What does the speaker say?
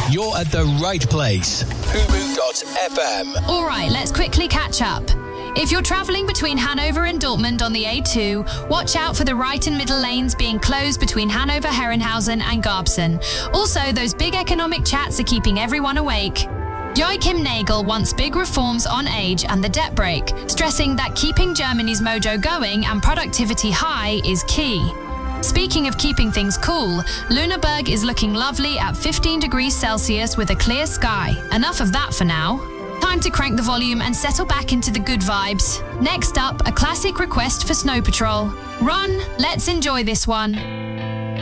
You're at the right place. Humu.fm. All right, let's quickly catch up. If you're travelling between Hanover and Dortmund on the A2, watch out for the right and middle lanes being closed between Hanover, Herrenhausen and Garbsen. Also, those big economic chats are keeping everyone awake. Joachim Nagel wants big reforms on age and the debt brake, stressing that keeping Germany's mojo going and productivity high is key. Speaking of keeping things cool, Lüneburg is looking lovely at 15 degrees Celsius with a clear sky. Enough of that for now. Time to crank the volume and settle back into the good vibes. Next up, a classic request for Snow Patrol. Run, let's enjoy this one.